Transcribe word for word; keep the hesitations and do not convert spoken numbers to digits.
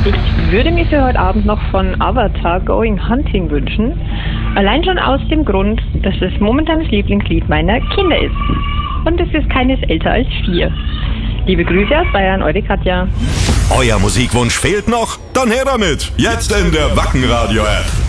Ich würde mir für heute Abend noch von Avatar Going Hunting wünschen. Allein schon aus dem Grund, dass es momentan das Lieblingslied meiner Kinder ist. Und es ist keines älter als vier. Liebe Grüße aus Bayern, eure Katja. Euer Musikwunsch fehlt noch? Dann her damit! Jetzt in der Wacken Radio App.